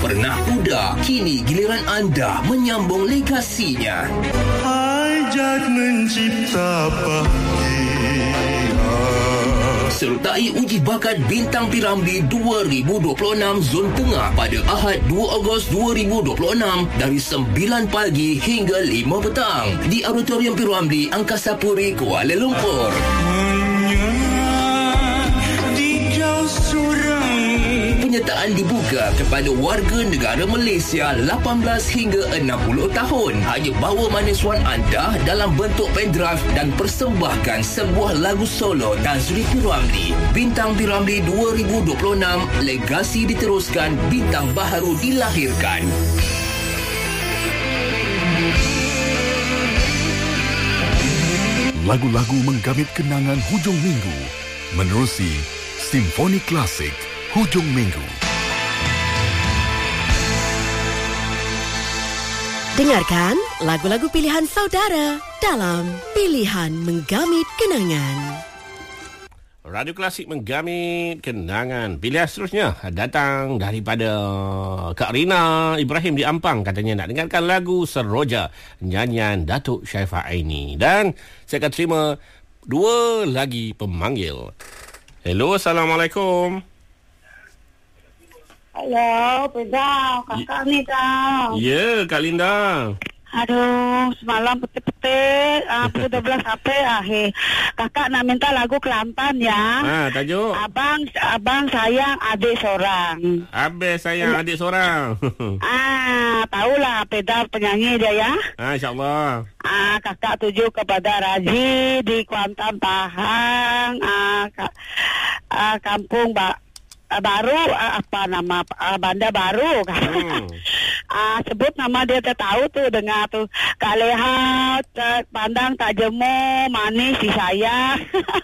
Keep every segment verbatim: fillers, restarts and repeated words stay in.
pernah pudar, kini giliran anda menyambung legasinya. Hajat mencipta bahagia. Sertai uji bakat Bintang P Ramlee dua ribu dua puluh enam Zon Tengah pada Ahad dua Ogos dua ribu dua puluh enam dari sembilan pagi hingga lima petang di Auditorium P Ramlee Angkasa Puri, Kuala Lumpur. Penyertaan dibuka kepada warga negara Malaysia lapan belas hingga enam puluh tahun. Hanya bawa manis wan anda dalam bentuk pendrive dan persembahkan sebuah lagu solo Nazri P Ramlee. Bintang P Ramlee dua ribu dua puluh enam, legasi diteruskan, bintang baharu dilahirkan. Lagu-lagu menggamit kenangan hujung minggu menerusi Simfoni Klasik Hujung Minggu. Dengarkan lagu-lagu pilihan saudara dalam Pilihan Menggamit Kenangan. Radio Klasik Menggamit Kenangan. Pilihan seterusnya datang daripada Kak Rina Ibrahim di Ampang. Katanya nak dengarkan lagu Seroja, nyanyian Datuk Syaifah Aini. Dan saya akan terima dua lagi pemanggil. Hello, Assalamualaikum. Hello, Pedang. Kakak ni tau. Ya, yeah, Kak Linda. Aduh, semalam petik-petik. Uh, pukul dua belas sampai akhir. Kakak nak minta lagu Kelantan ya. Ha, tajuk. Abang abang sayang adik seorang. Abang sayang adik seorang. Ah, tahulah Pedang penyanyi dia ya. Ah, insya-Allah. Ah, kakak tuju kepada Raji di Kuantan Pahang. Ah, ka, ah kampung Ba baru apa nama Banda Baru kan. Hmm. Ah, sebut nama dia tak tahu tu, dengar tu Kak Leha pandang tak jemu manis si saya.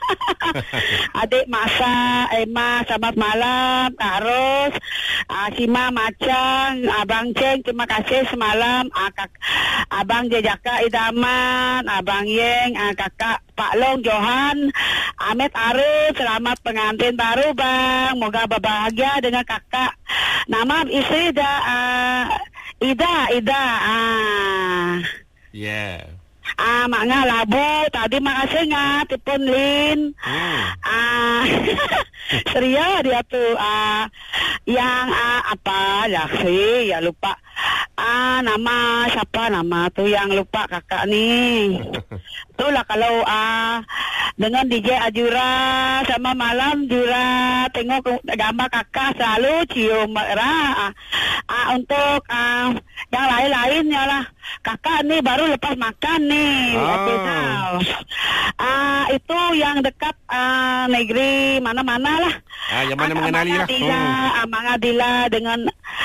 Adik Masa Emma selamat malam Kak Ros, ah, Sima Macang, Abang Ceng terima kasih semalam, ah, kak, Abang Jejaka Idaman, Abang Yeng, ah, Kakak Pak Long Johan, Ahmed Arif, selamat pengantin baru bang, moga berbahagia dengan kakak. Nama istri dah uh, Ida, Ida. Ah. Yeah. Ah, makna labu tadi makasih ngat tipun Lin. Hmm. Ah, seria dia tu. Ah, yang ah, apa ya sih ya lupa. Ah, nama siapa nama tu yang lupa kakak ni. Itulah kalau ah dengan D J Ajura sama malam Jura tengok gambar kakak selalu cium merah. Ah, untuk ah yang lain-lainnya lah. Kakak ni baru lepas makan ni. Oh. Ah, itu yang dekat ah, negeri mana-mana lah. Ah, yang mana ah, mengenali lah. Hmm. Amang Adila dengan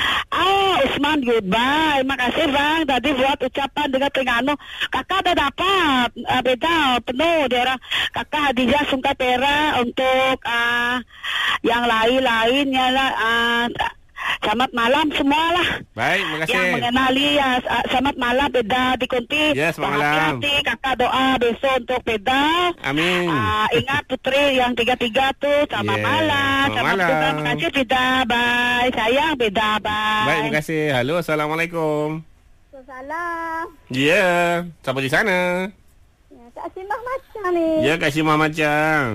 ah Usman goodbye. Makasih bang tadi buat ucapan dengan Terengganu. Kakak dah dapat uh, beda penuh daerah kakak Hadijah Sungkapera untuk uh, yang lain-lainnya lah. Uh, selamat malam semualah. Baik, terima kasih. Yang mengenali ya, uh, selamat malam Peda di Kunti. Ya, selamat malam. Hati-hati kakak doa besok untuk Peda. Amin. Uh, ingat putri yang tiga-tiga tu selamat yeah. malam. Selamat, selamat malam. Terima kasih Peda. Bye. Sayang Peda. Bye. Baik, terima kasih. Halo, Assalamualaikum. Salam. Ya, yeah. Siapa di sana? Ya, Kak Simah Macang ni. Ya, Kak Simah Macang.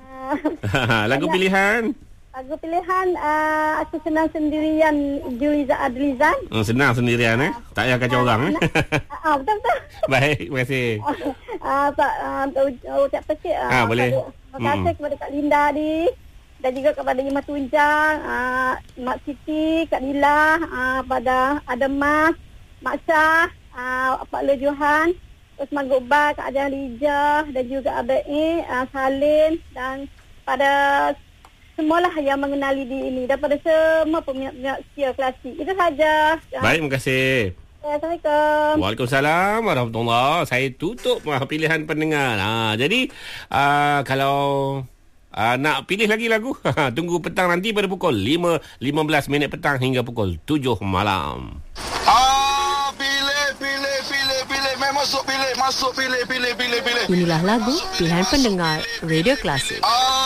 Uh, lagu pilihan? Lagu pilihan uh, Aku Senang Sendirian Juliza Adlizan. Hmm, senang sendirian eh? Uh, tak payah kacau uh, orang eh? Ah, uh, betul-betul. Baik, terima kasih. Ah, Pak, ucap sikit. Ah, boleh. Terima kasih kepada Kak Linda ni. Dan juga kepada Ima Tunjang, uh, Mak Siti, Kak Lila, uh, pada Ademas, Mak Syah, uh, Pak Le Johan, Usman Gubal, Kak Ajah Lijah dan juga Abang E, uh, Salim dan pada semualah yang mengenali di ini dan pada semua peminat-peminat setia klasik. Itu saja. Baik, terima kasih. Assalamualaikum. Waalaikumsalam warahmatullahi. Saya tutup pilihan pendengar. Ha, jadi uh, kalau uh, nak pilih lagi lagu, tunggu petang nanti pada pukul lima lima belas minit petang hingga pukul tujuh malam. Ah, pilih, pilih, pilih, pilih. Masuk pilih, masuk pilih, pilih, pilih, pilih. Inilah lagu pilihan pendengar Radio Klasik. Ah.